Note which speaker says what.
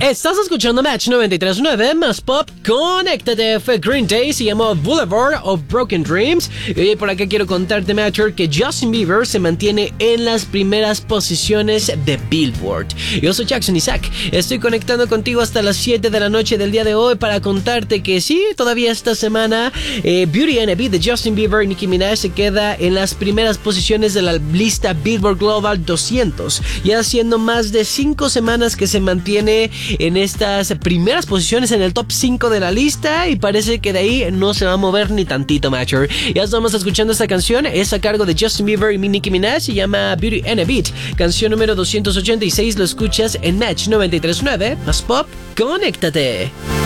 Speaker 1: Estás escuchando Match 93.9 más pop. Conéctate. Fue Green Day, se llamó Boulevard of Broken Dreams. Y por acá quiero contarte, Matcher, que Justin Bieber se mantiene en las primeras posiciones de Billboard. Yo soy Jackson Isaac. Estoy conectando contigo hasta las 7 de la noche del día de hoy para contarte que sí, todavía esta semana Beauty and a Beat de Justin Bieber y Nicki Minaj se queda en las primeras posiciones de la lista Billboard Global 200. Ya haciendo más de 5 semanas que se mantiene en estas primeras posiciones en el top 5 de la lista y parece que de ahí no se va a mover ni tantito, Matcher. Ya estamos escuchando esta canción, es a cargo de Justin Bieber y Nicki Minaj, se llama Beauty and a Beat, canción número 286, lo escuchas en Match 93.9, más pop, conéctate.